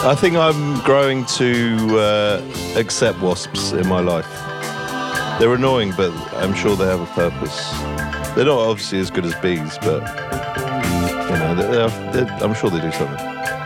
I think I'm growing to accept wasps in my life. They're annoying, but I'm sure they have a purpose. They're not obviously as good as bees, but you know, I'm sure they do something.